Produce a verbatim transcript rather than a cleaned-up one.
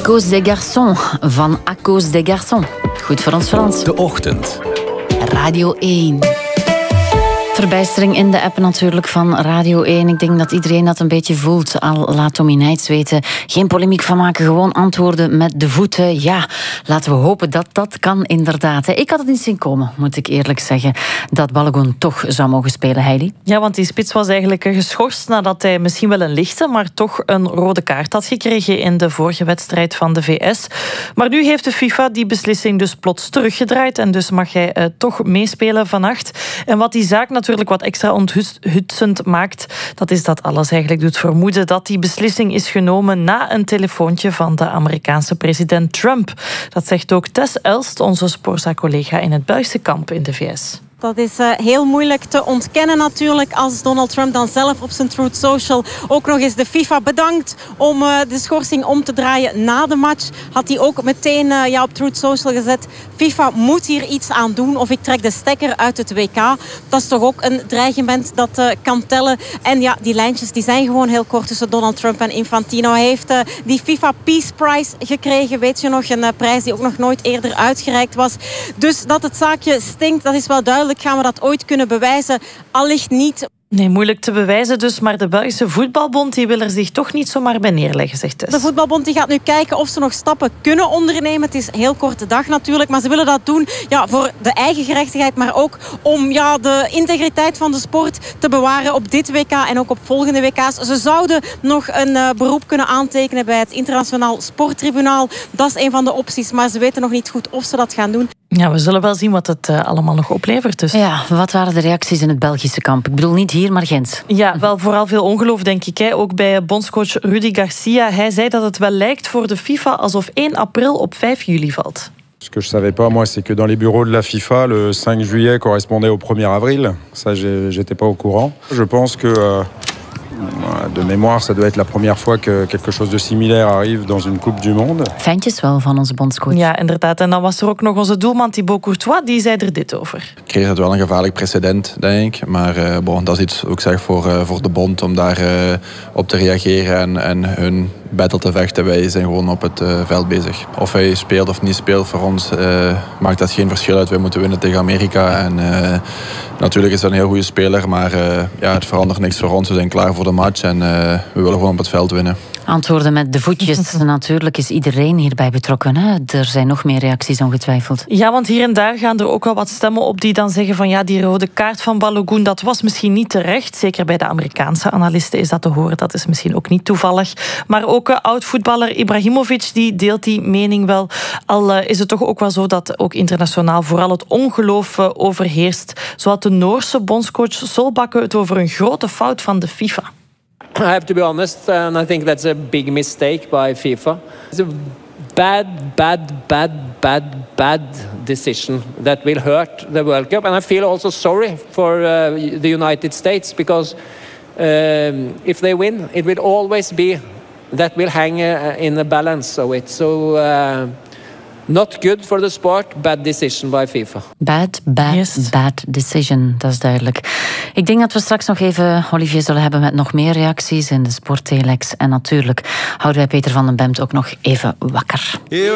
cause des garçons van À cause des garçons. Goed voor ons Frans. De Ochtend. Radio één. Verbijstering in de app natuurlijk van Radio één. Ik denk dat iedereen dat een beetje voelt. Al laat Tommy Nijts weten. Geen polemiek van maken, gewoon antwoorden met de voeten. Ja, laten we hopen dat dat kan inderdaad. Ik had het niet zien komen, moet ik eerlijk zeggen, dat Balogun toch zou mogen spelen, Heidi. Ja, want die spits was eigenlijk geschorst nadat hij misschien wel een lichte, maar toch een rode kaart had gekregen in de vorige wedstrijd van de V S. Maar nu heeft de FIFA die beslissing dus plots teruggedraaid en dus mag hij uh, toch meespelen vannacht. En wat die zaak natuurlijk Natuurlijk wat extra onthutsend maakt, dat is dat alles eigenlijk doet vermoeden dat die beslissing is genomen na een telefoontje van de Amerikaanse president Trump. Dat zegt ook Tess Elst, onze Sporza-collega in het Buizenkamp in de V S. Dat is uh, heel moeilijk te ontkennen natuurlijk als Donald Trump dan zelf op zijn Truth Social ook nog eens de FIFA bedankt om uh, de schorsing om te draaien na de match. Had hij ook meteen uh, ja, op Truth Social gezet, FIFA moet hier iets aan doen of ik trek de stekker uit het W K. Dat is toch ook een dreigement dat uh, kan tellen. En ja, die lijntjes die zijn gewoon heel kort tussen Donald Trump en Infantino. Hij heeft uh, die FIFA Peace Prize gekregen, weet je nog, een uh, prijs die ook nog nooit eerder uitgereikt was. Dus dat het zaakje stinkt, dat is wel duidelijk. Gaan we dat ooit kunnen bewijzen? Allicht niet. Nee, moeilijk te bewijzen dus, maar de Belgische Voetbalbond die wil er zich toch niet zomaar bij neerleggen, zegt Tess. De Voetbalbond die gaat nu kijken of ze nog stappen kunnen ondernemen. Het is een heel korte dag natuurlijk, maar ze willen dat doen ja, voor de eigen gerechtigheid, maar ook om ja, de integriteit van de sport te bewaren op dit W K en ook op volgende W K's. Ze zouden nog een uh, beroep kunnen aantekenen bij het Internationaal Sporttribunaal. Dat is een van de opties, maar ze weten nog niet goed of ze dat gaan doen. Ja, we zullen wel zien wat het uh, allemaal nog oplevert. Dus. Ja, wat waren de reacties in het Belgische kamp? Ik bedoel niet hier, maar Gent. Ja, wel vooral veel ongeloof, denk ik. Hè. Ook bij bondscoach Rudy Garcia. Hij zei dat het wel lijkt voor de FIFA alsof één april op vijf juli valt. Ce que je savais pas, moi, c'est que dans les bureaux de la FIFA, le cinq juillet correspondait au premier avril. Ça, j'étais pas au courant. Je pense que... Uh... De mémoire, ça doit être la première fois que quelque chose de similaire arrive dans une Coupe du Monde. Fijntjes wel van onze bondscoach. Ja, inderdaad. En dan was er ook nog onze doelman Thibaut Courtois, die zei er dit over. Ik kreeg het wel een gevaarlijk precedent, denk ik. Maar uh, bon, dat is iets ook zeg, voor, uh, voor de bond om daar uh, op te reageren en, en hun battle te vechten. Wij zijn gewoon op het uh, veld bezig. Of hij speelt of niet speelt, voor ons uh, maakt dat geen verschil uit. Wij moeten winnen tegen Amerika. En uh, natuurlijk is dat een heel goede speler, maar uh, ja, het verandert niks voor ons. We zijn klaar voor de match en uh, we willen gewoon op het veld winnen. Antwoorden met de voetjes. Natuurlijk is iedereen hierbij betrokken. Hè? Er zijn nog meer reacties ongetwijfeld. Ja, want hier en daar gaan er ook wel wat stemmen op die dan zeggen van ja, die rode kaart van Balogun, dat was misschien niet terecht. Zeker bij de Amerikaanse analisten is dat te horen. Dat is misschien ook niet toevallig. Maar ook uh, oud-voetballer Ibrahimovic, die deelt die mening wel. Al uh, is het toch ook wel zo dat ook internationaal vooral het ongeloof uh, overheerst. Zo had de Noorse bondscoach Solbakken het over een grote fout van de FIFA. I have to be honest, and I think that's a big mistake by FIFA. It's a bad, bad, bad, bad, bad decision that will hurt the World Cup. And I feel also sorry for uh, the United States because um, if they win, it will always be that will hang uh, in the balance of it. So uh, not good for the sport, bad decision by FIFA. Bad, bad, yes. bad decision, dat is duidelijk. Ik denk dat we straks nog even Olivier zullen hebben met nog meer reacties in de Sporttelex. En natuurlijk houden wij Peter van den Bemt ook nog even wakker.